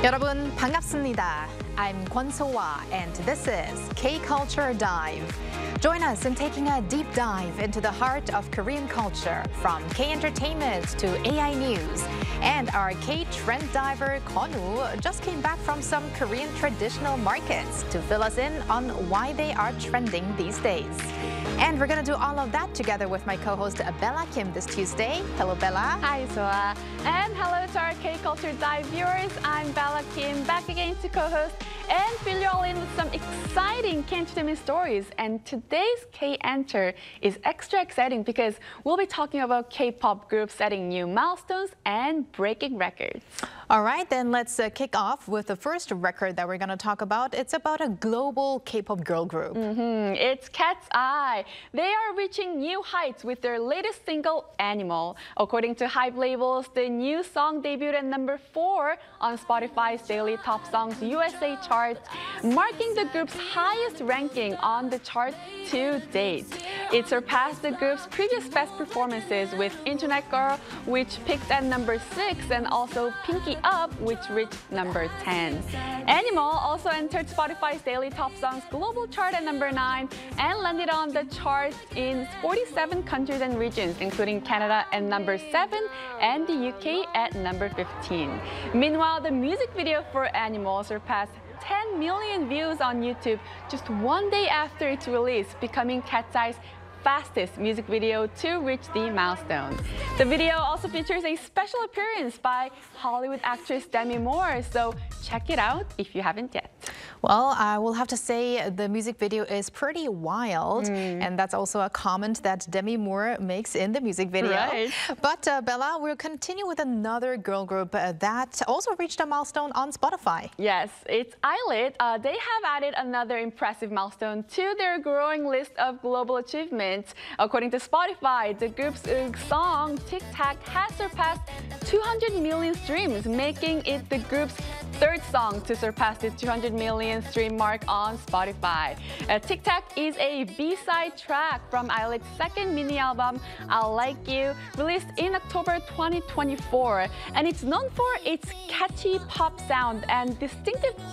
여러분 반갑습니다. I'm Kwon So-hwa and this is K-Culture Dive. Join us in taking a deep dive into the heart of Korean culture, from K-entertainment to AI news. And our K-trend diver Kwon-woo just came back from some Korean traditional markets to fill us in on why they are trending these days. And we're going to do all of that together with my co-host Bella Kim this Tuesday. Hello, Bella. Hi, Soa. And hello to our K-Culture Dive viewers. I'm Bella Kim, back again to co-host and fill you all in with some exciting K-entertainment stories. And today's K-Enter is extra exciting because we'll be talking about K-pop groups setting new milestones and breaking records. All right, then let's kick off with the first record that we're going to talk about. It's about a global K-pop girl group. It's Cat's Eye. They are reaching new heights with their latest single, Animal. According to Hype labels, the new song debuted at number 4 on Spotify's Daily Top Songs USA chart, marking the group's highest ranking on the chart to date. It surpassed the group's previous best performances with Internet Girl, which peaked at number 6, and also Pinky Up, which reached number 10. Animal also entered Spotify's Daily Top Songs global chart at number 9 and landed on the chart in 47 countries and regions, including Canada at number 7 and the UK at number 15. Meanwhile, the music video for Animal surpassed 10 million views on YouTube just one day after its release, becoming Cat's Eye's fastest music video to reach the milestone. The video also features a special appearance by Hollywood actress Demi Moore, so check it out if you haven't yet. Well, I will have to say the music video is pretty wild, and that's also a comment that Demi Moore makes in the music video. Right. But Bella, we'll continue with another girl group that also reached a milestone on Spotify. Yes, it's Islet. They have added another impressive milestone to their growing list of global achievements. According to Spotify, the group's song Tic Tac has surpassed 200 million streams, making it the group's third song to surpass the 200 million stream mark on Spotify. Tic Tac is a B-side track from Islet's second mini album, I Like You, released in October 2024. And it's known for its catchy pop sound and distinctive